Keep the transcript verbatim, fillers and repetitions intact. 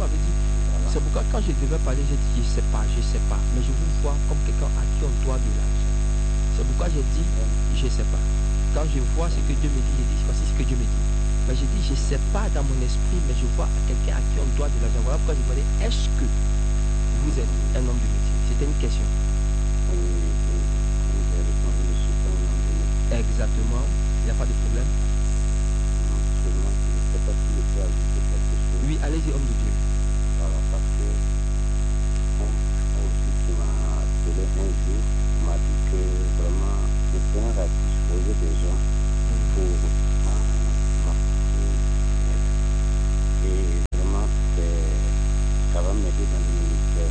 m'avez dit. Voilà. C'est pourquoi quand je devais parler, j'ai dit je sais pas, je sais pas. Mais je vous vois comme quelqu'un à qui on doit de l'argent. C'est pourquoi j'ai dit je sais pas. Quand je vois ce que Dieu me dit, je dis voici ce que Dieu me dit. Mais je dis je sais pas dans mon esprit, mais je vois quelqu'un à qui on doit de l'argent. Voilà pourquoi je me dis est-ce que vous êtes un homme de métier? C'était une question. Oui, oui, oui. J'ai répondu, je suis pas un homme de métier. Exactement. Il n'y a pas de problème. Non, seulement, je ne sais pas si je peux ajouter quelque chose. Oui, allez-y, homme de Dieu. Voilà, parce que on, on aussi qui m'a appelé un jour